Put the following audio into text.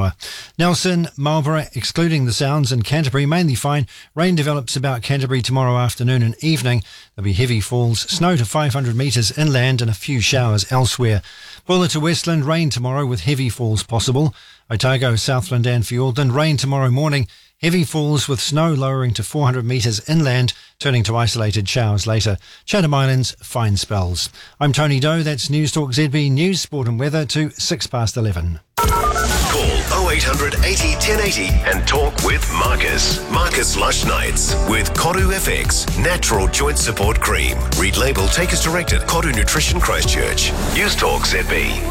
hour. Nelson, Marlborough, excluding the Sounds, and Canterbury mainly fine. Rain develops about Canterbury tomorrow afternoon and evening. There'll be heavy falls, snow to 500 metres inland and a few showers elsewhere. Buller to Westland, rain tomorrow with heavy falls possible. Otago, Southland and Fiordland, rain tomorrow morning. Heavy falls with snow lowering to 400 metres inland, turning to isolated showers later. Chatham Islands, fine spells. I'm Tony Doe. That's News Talk ZB News, Sport and Weather to 11:06. Call 0800 80 1080 and talk with Marcus. Marcus Lush Nights with Koru FX Natural Joint Support Cream. Read label, take as directed. Koru Nutrition Christchurch. News Talk ZB.